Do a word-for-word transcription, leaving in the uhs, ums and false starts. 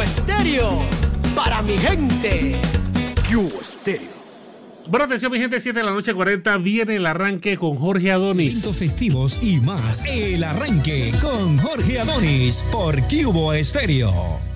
Estéreo, para mi gente. Cubo Estéreo. Bueno, atención mi gente, siete de la noche cuarenta, viene el arranque con Jorge Adonis. Eventos festivos y más. El arranque con Jorge Adonis por Cubo Estéreo.